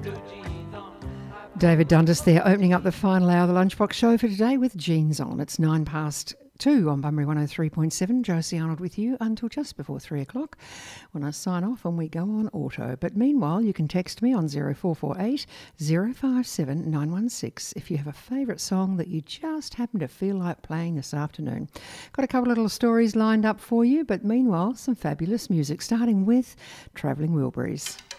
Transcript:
David Dundas there, opening up the final hour of the Lunchbox Show for today with Jeans On. It's 2:09 on Bunbury 103.7. Josie Arnold with you until just before 3 o'clock when I sign off and we go on auto. But meanwhile, you can text me on 0448 057 916 if you have a favourite song that you just happen to feel like playing this afternoon. Got a couple of little stories lined up for you, but meanwhile, some fabulous music, starting with Travelling Wilburys.